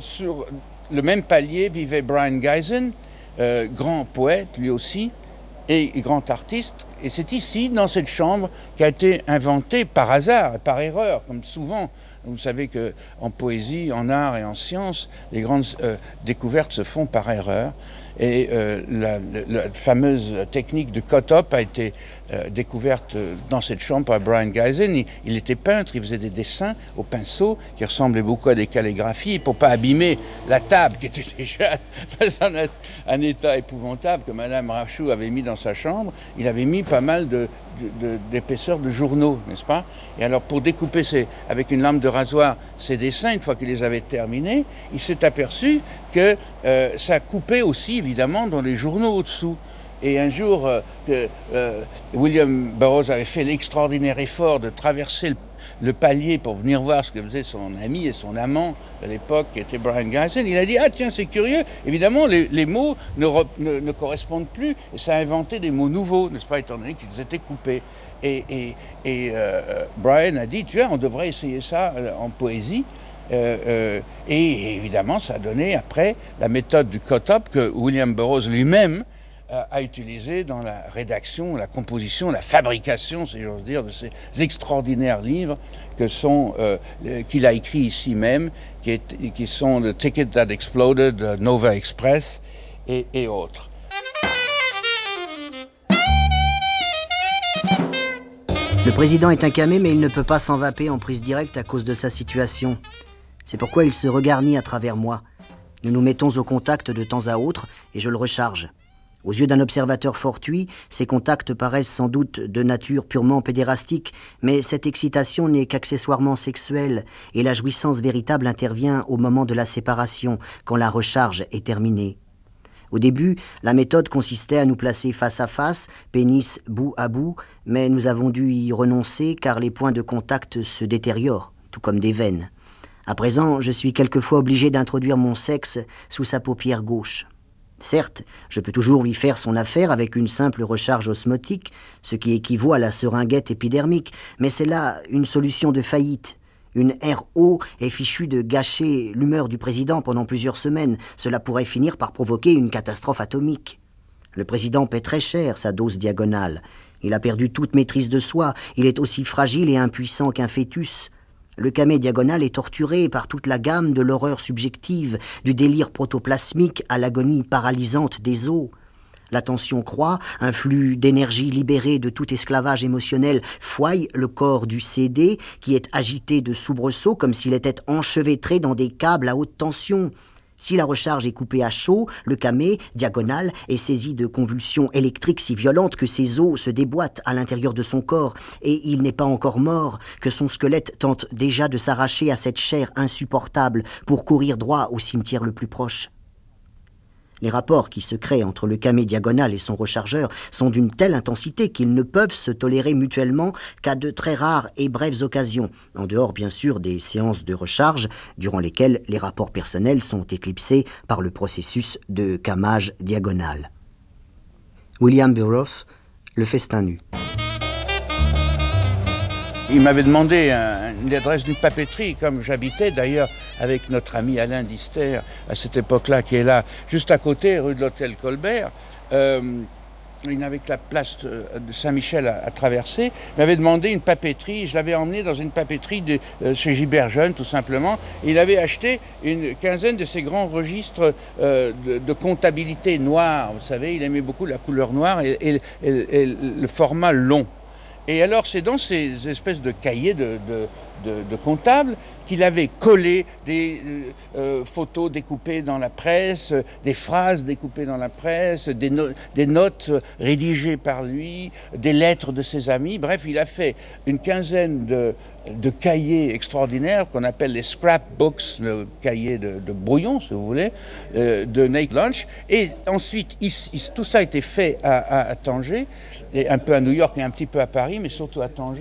sur le même palier vivait Brian Gysin, grand poète lui aussi, et grand artiste. Et c'est ici, dans cette chambre, qu'a été inventée par hasard, par erreur, comme souvent. Vous savez qu'en poésie, en art et en sciences, les grandes découvertes se font par erreur. Et la fameuse technique de cut-up a été découverte dans cette chambre par Brian Gysin. Il était peintre, il faisait des dessins au pinceau qui ressemblaient beaucoup à des calligraphies. Pour ne pas abîmer la table qui était déjà dans un état épouvantable que Madame Rachou avait mis dans sa chambre, il avait mis pas mal d'épaisseur de journaux, n'est-ce pas? Et alors pour découper avec une lame de rasoir ces dessins, une fois qu'il les avait terminés, il s'est aperçu que ça coupait aussi évidemment dans les journaux au-dessous. Et un jour, William Burroughs avait fait l'extraordinaire effort de traverser le palier pour venir voir ce que faisait son ami et son amant à l'époque, qui était Brian Gysin. Il a dit « Ah tiens, c'est curieux !» Évidemment, les mots ne correspondent plus, et ça a inventé des mots nouveaux, n'est-ce pas, étant donné qu'ils étaient coupés. Et Brian a dit « Tu vois, on devrait essayer ça en poésie ». Et évidemment, ça a donné après la méthode du cut-up que William Burroughs lui-même a utilisé dans la rédaction, la composition, la fabrication, si j'ose dire, de ces extraordinaires livres qu'il a écrits ici même, qui sont The Ticket That Exploded, Nova Express et autres. Le président est un camé, mais il ne peut pas s'envaper en prise directe à cause de sa situation. C'est pourquoi il se regarnit à travers moi. Nous nous mettons au contact de temps à autre et je le recharge. Aux yeux d'un observateur fortuit, ces contacts paraissent sans doute de nature purement pédérastique, mais cette excitation n'est qu'accessoirement sexuelle et la jouissance véritable intervient au moment de la séparation, quand la recharge est terminée. Au début, la méthode consistait à nous placer face à face, pénis bout à bout, mais nous avons dû y renoncer car les points de contact se détériorent, tout comme des veines. À présent, je suis quelquefois obligé d'introduire mon sexe sous sa paupière gauche. Certes, je peux toujours lui faire son affaire avec une simple recharge osmotique, ce qui équivaut à la seringuette épidermique, mais c'est là une solution de faillite. Une RO est fichue de gâcher l'humeur du président pendant plusieurs semaines. Cela pourrait finir par provoquer une catastrophe atomique. Le président paie très cher sa dose diagonale. Il a perdu toute maîtrise de soi. Il est aussi fragile et impuissant qu'un fœtus. Le camé diagonal est torturé par toute la gamme de l'horreur subjective, du délire protoplasmique à l'agonie paralysante des os. La tension croît, un flux d'énergie libéré de tout esclavage émotionnel fouaille le corps du CD, qui est agité de soubresauts comme s'il était enchevêtré dans des câbles à haute tension. Si la recharge est coupée à chaud, le camé diagonal est saisi de convulsions électriques si violentes que ses os se déboîtent à l'intérieur de son corps, et il n'est pas encore mort, que son squelette tente déjà de s'arracher à cette chair insupportable pour courir droit au cimetière le plus proche. Les rapports qui se créent entre le camé diagonal et son rechargeur sont d'une telle intensité qu'ils ne peuvent se tolérer mutuellement qu'à de très rares et brèves occasions, en dehors bien sûr des séances de recharge, durant lesquelles les rapports personnels sont éclipsés par le processus de camage diagonal. William Burroughs, Le festin nu. Il m'avait demandé l'adresse d'une papeterie, comme j'habitais d'ailleurs avec notre ami Alain Dister à cette époque-là, qui est là, juste à côté, rue de l'Hôtel Colbert. Il n'avait que la place de Saint-Michel à traverser. Il m'avait demandé une papeterie, je l'avais emmené dans une papeterie chez Gilbert Jeune, tout simplement. Et il avait acheté une quinzaine de ces grands registres de comptabilité noire. Vous savez, il aimait beaucoup la couleur noire et le format long. Et alors, c'est dans ces espèces de cahiers de comptables qu'il avait collé des photos découpées dans la presse, des phrases découpées dans la presse, des notes rédigées par lui, des lettres de ses amis. Bref, il a fait une quinzaine de cahiers extraordinaires qu'on appelle les scrapbooks, le cahier de brouillon, si vous voulez, de Nate Lunch. Et ensuite, tout ça a été fait à Tanger, et un peu à New York et un petit peu à Paris, mais surtout à Tanger.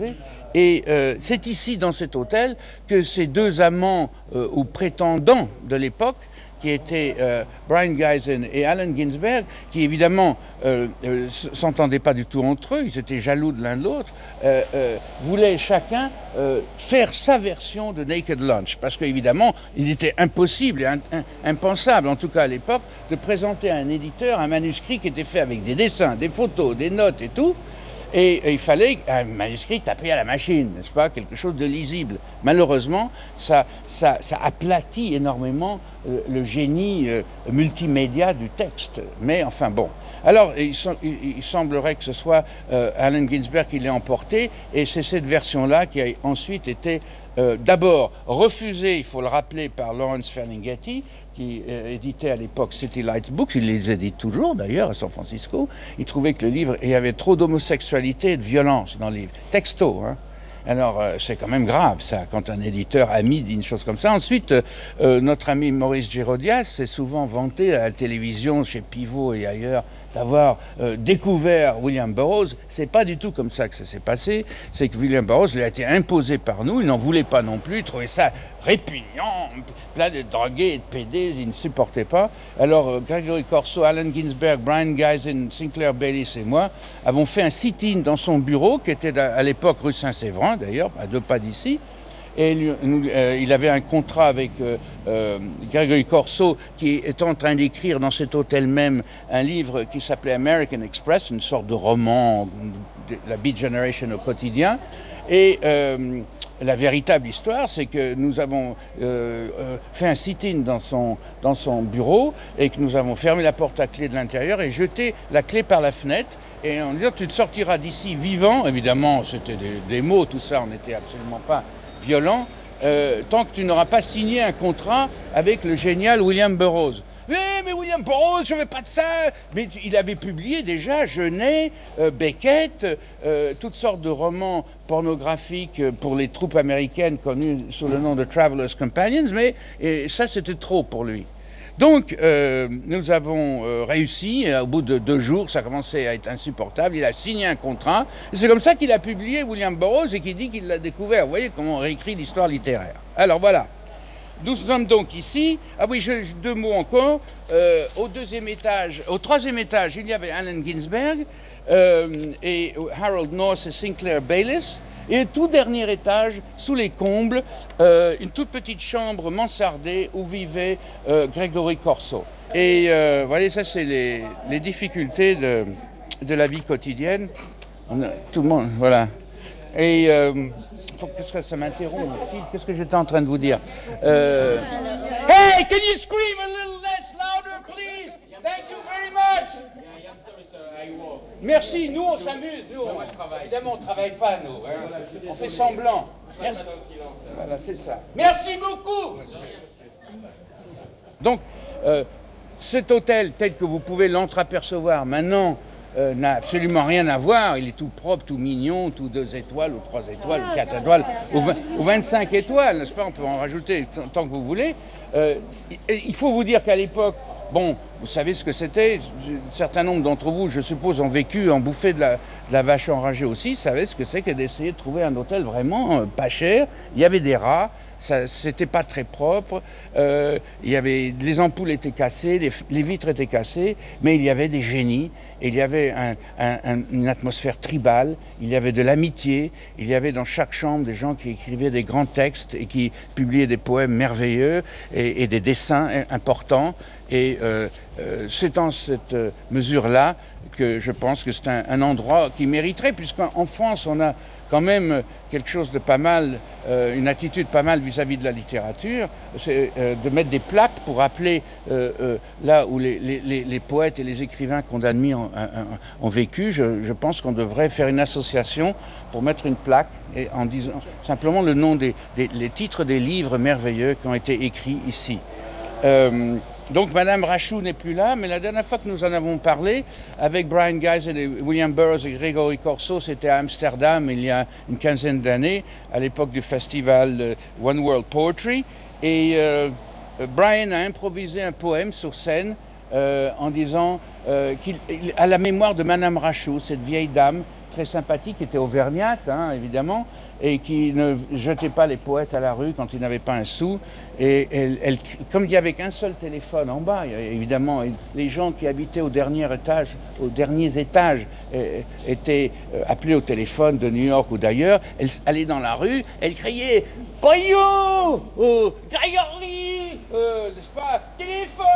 Et c'est ici, dans cet hôtel, que ces deux amants ou prétendants de l'époque, qui étaient Brian Gysin et Allen Ginsberg, qui évidemment s'entendaient pas du tout entre eux, ils étaient jaloux de l'un de l'autre, voulaient chacun faire sa version de Naked Lunch, parce qu'évidemment, il était impossible et impensable, en tout cas à l'époque, de présenter à un éditeur un manuscrit qui était fait avec des dessins, des photos, des notes et tout. Et il fallait un manuscrit tapé à la machine, n'est-ce pas, quelque chose de lisible. Malheureusement, ça aplatit énormément le génie multimédia du texte. Mais enfin bon. Alors, il semblerait que ce soit Allen Ginsberg qui l'ait emporté, et c'est cette version-là qui a ensuite été d'abord refusée, il faut le rappeler, par Lawrence Ferlinghetti, qui éditait à l'époque City Lights Books, il les édite toujours d'ailleurs à San Francisco. Il trouvait que le livre, il y avait trop d'homosexualité et de violence dans le livre, texto, hein. Alors c'est quand même grave ça, quand un éditeur ami dit une chose comme ça. Ensuite, notre ami Maurice Girodias s'est souvent vanté à la télévision, chez Pivot et ailleurs, d'avoir découvert William Burroughs. C'est pas du tout comme ça que ça s'est passé. C'est que William Burroughs lui a été imposé par nous, il n'en voulait pas non plus, il trouvait ça répugnant, plein de drogués et de pédés, il ne supportait pas. Alors Gregory Corso, Allen Ginsberg, Brian Gysin, Sinclair Baylis et moi avons fait un sit-in dans son bureau, qui était à l'époque rue Saint-Séverin d'ailleurs, à 2 pas d'ici. Et il avait un contrat avec Gregory Corso, qui est en train d'écrire dans cet hôtel même un livre qui s'appelait American Express, une sorte de roman de la Beat Generation au quotidien. Et la véritable histoire, c'est que nous avons fait un sit-in dans son bureau, et que nous avons fermé la porte à clé de l'intérieur et jeté la clé par la fenêtre. Et on dit, tu te sortiras d'ici vivant. Évidemment, c'était des mots, tout ça, on n'était absolument pas violent, tant que tu n'auras pas signé un contrat avec le génial William Burroughs. Mais William Burroughs, je ne veux pas de ça. Mais il avait publié déjà Genet, Beckett, toutes sortes de romans pornographiques pour les troupes américaines connus sous le nom de Travelers' Companions, mais ça c'était trop pour lui. Donc, nous avons réussi, au bout de 2 jours, ça commençait à être insupportable, il a signé un contrat, et c'est comme ça qu'il a publié William Burroughs et qu'il dit qu'il l'a découvert. Vous voyez comment on réécrit l'histoire littéraire. Alors voilà, nous sommes donc ici. Ah oui, 2 mots encore. Au 2e étage, au 3e étage, il y avait Allen Ginsberg, et Harold North et Sinclair Baylis. Et tout dernier étage, sous les combles, une toute petite chambre mansardée où vivait Gregory Corso. Et vous voyez, ça c'est les difficultés de la vie quotidienne. Tout le monde, voilà. Et qu'est-ce que ça m'interrompt, mon fil? Qu'est-ce que j'étais en train de vous dire? Hey, can you scream a little less louder, please? Thank you very much. Merci, nous on s'amuse, nous. Moi je travaille. Évidemment, on ne travaille pas, nous. Hein. On fait semblant. Merci. Voilà, c'est ça. Merci beaucoup. Donc, cet hôtel, tel que vous pouvez l'entreapercevoir maintenant, n'a absolument rien à voir. Il est tout propre, tout mignon, tout 2 étoiles, ou 3 étoiles, ou 4 étoiles, ou 25 étoiles, n'est-ce pas? On peut en rajouter tant que vous voulez. Il faut vous dire qu'à l'époque, bon, vous savez ce que c'était. Un certain nombre d'entre vous, je suppose, ont vécu, ont bouffé de la vache enragée aussi, savaient ce que c'est que d'essayer de trouver un hôtel vraiment pas cher. Il y avait des rats, c'était pas très propre, les ampoules étaient cassées, les vitres étaient cassées, mais il y avait des génies, et il y avait une atmosphère tribale, il y avait de l'amitié, il y avait dans chaque chambre des gens qui écrivaient des grands textes et qui publiaient des poèmes merveilleux et des dessins importants. Et c'est en cette mesure-là que je pense que c'est un endroit qui mériterait, puisqu'en France, on a quand même quelque chose de pas mal, une attitude pas mal vis-à-vis de la littérature, c'est de mettre des plaques pour rappeler là où les poètes et les écrivains qu'on admire ont vécu. Je pense qu'on devrait faire une association pour mettre une plaque et en disant simplement le nom les titres des livres merveilleux qui ont été écrits ici. Donc Madame Rachou n'est plus là, mais la dernière fois que nous en avons parlé avec Brian Gysin et William Burroughs et Gregory Corso, c'était à Amsterdam il y a une quinzaine d'années, à l'époque du festival One World Poetry. Et Brian a improvisé un poème sur scène en disant qu'il a la mémoire de Madame Rachou, cette vieille dame très sympathique, qui était auvergnate, hein, évidemment, et qui ne jetait pas les poètes à la rue quand ils n'avaient pas un sou. Et comme il n'y avait qu'un seul téléphone en bas, évidemment, les gens qui habitaient aux derniers étages étaient appelés au téléphone de New York ou d'ailleurs. Elle allait dans la rue, elle criait « Voyons Grégory n'est-ce pas, téléphone !»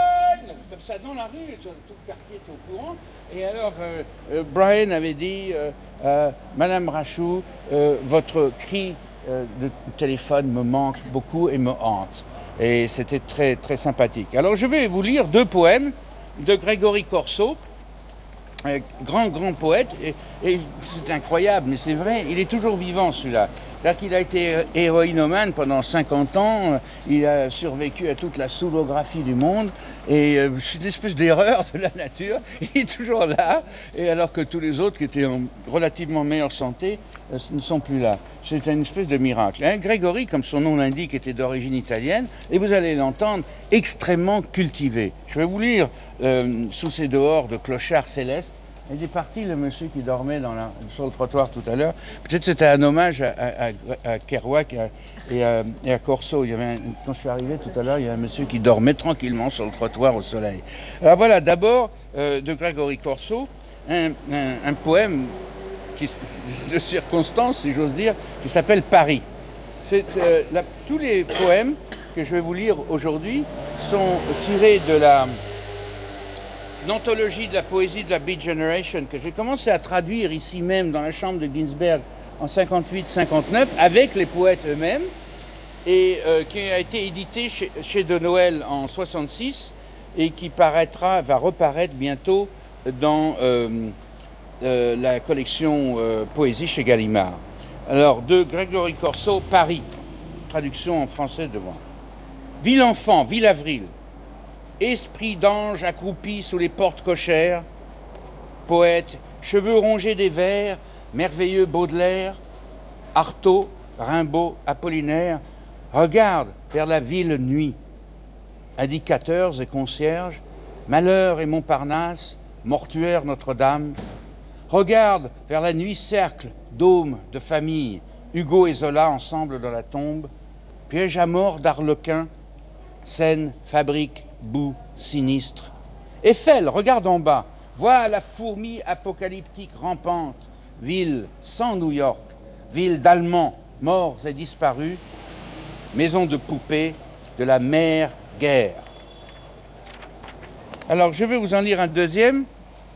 Comme ça, dans la rue, tout le quartier était au courant. Et alors, Brian avait dit Madame Rachou, votre cri de téléphone me manque beaucoup et me hante. Et c'était très, très sympathique. Alors, je vais vous lire 2 poèmes de Grégory Corso, grand poète. Et c'est incroyable, mais c'est vrai, il est toujours vivant, celui-là. C'est-à-dire qu'il a été héroïnomane pendant 50 ans, il a survécu à toute la soulographie du monde, et c'est une espèce d'erreur de la nature, il est toujours là, et alors que tous les autres qui étaient en relativement meilleure santé ne sont plus là. C'est une espèce de miracle. Hein, Grégory, comme son nom l'indique, était d'origine italienne, et vous allez l'entendre, extrêmement cultivé. Je vais vous lire Sous ces dehors de Clochard Céleste. Il est parti, le monsieur qui dormait sur le trottoir tout à l'heure. Peut-être c'était un hommage à Kerouac et à Corso. Quand je suis arrivé tout à l'heure, il y a un monsieur qui dormait tranquillement sur le trottoir au soleil. Alors voilà, d'abord, de Grégory Corso, un poème de circonstance, si j'ose dire, qui s'appelle Paris. Tous les poèmes que je vais vous lire aujourd'hui sont tirés de l'anthologie de la poésie de la Beat Generation que j'ai commencé à traduire ici même dans la chambre de Ginsberg en 58-59 avec les poètes eux-mêmes et qui a été édité chez De Noël en 66 et qui va reparaître bientôt dans la collection poésie chez Gallimard. Alors, de Grégory Corso, Paris, traduction en français de moi. Ville enfant, ville avril, esprit d'ange accroupi sous les portes cochères, poète, cheveux rongés des vers, merveilleux Baudelaire, Artaud, Rimbaud, Apollinaire, regarde vers la ville nuit, indicateurs et concierges, Malheur et Montparnasse, mortuaire Notre-Dame, regarde vers la nuit cercle, dôme de famille, Hugo et Zola ensemble dans la tombe, piège à mort d'Arlequin, scène, fabrique, boue, sinistre. Eiffel, regarde en bas, vois la fourmi apocalyptique rampante, ville sans New York, ville d'Allemands morts et disparus, maison de poupées de la mère guerre. Alors je vais vous en lire un deuxième.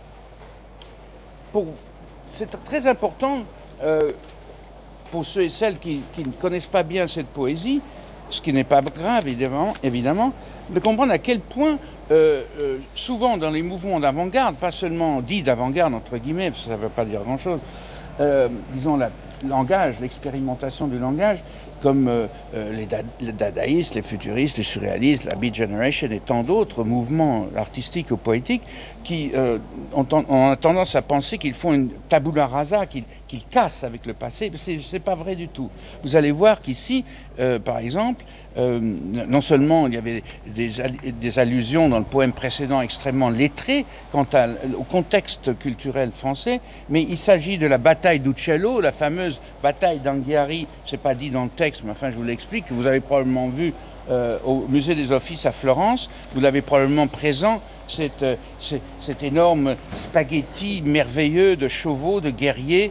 C'est très important pour ceux et celles qui ne connaissent pas bien cette poésie, ce qui n'est pas grave évidemment, de comprendre à quel point, souvent dans les mouvements d'avant-garde, pas seulement dits d'avant-garde, entre guillemets, parce que ça ne veut pas dire grand-chose, disons le langage, l'expérimentation du langage, comme les dadaïstes, les futuristes, les surréalistes, la Beat Generation et tant d'autres mouvements artistiques ou poétiques qui ont tendance à penser qu'ils font une tabula rasa, qu'ils cassent avec le passé. C'est pas vrai du tout. Vous allez voir qu'ici, par exemple, non seulement il y avait des allusions dans le poème précédent extrêmement lettrées quant au contexte culturel français, mais il s'agit de la bataille d'Uccello, la fameuse bataille d'Anghiari. C'est pas dit dans le texte, mais enfin je vous l'explique, que vous avez probablement vu au musée des Offices à Florence, vous l'avez probablement présent, cet énorme spaghetti merveilleux de chevaux, de guerriers,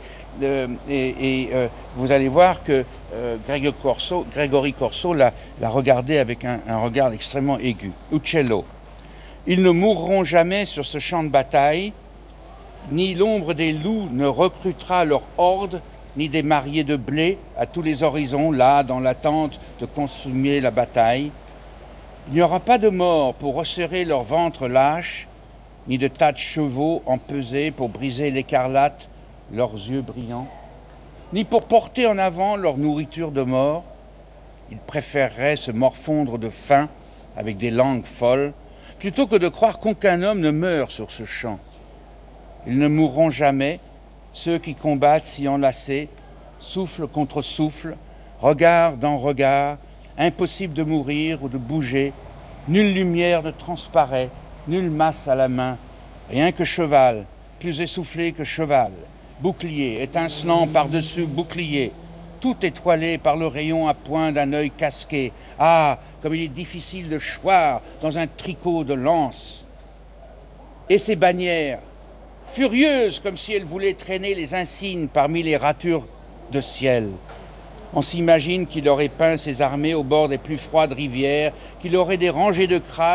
vous allez voir que Grégory Corso l'a regardé avec un regard extrêmement aigu. Uccello. Ils ne mourront jamais sur ce champ de bataille, ni l'ombre des loups ne recrutera leur horde, ni des mariés de blé à tous les horizons, là, dans l'attente de consumer la bataille. Il n'y aura pas de morts pour resserrer leur ventre lâche, ni de tas de chevaux empesés pour briser l'écarlate, leurs yeux brillants, ni pour porter en avant leur nourriture de mort. Ils préféreraient se morfondre de faim avec des langues folles, plutôt que de croire qu'aucun homme ne meurt sur ce champ. Ils ne mourront jamais, ceux qui combattent si enlacés, souffle contre souffle, regard dans regard, impossible de mourir ou de bouger, nulle lumière ne transparaît, nulle masse à la main, rien que cheval, plus essoufflé que cheval, bouclier, étincelant par-dessus bouclier, tout étoilé par le rayon à point d'un œil casqué. Ah, comme il est difficile de choir dans un tricot de lance. Et ces bannières, furieuses comme si elles voulaient traîner les insignes parmi les ratures de ciel. On s'imagine qu'il aurait peint ses armées au bord des plus froides rivières, qu'il aurait des rangées de crânes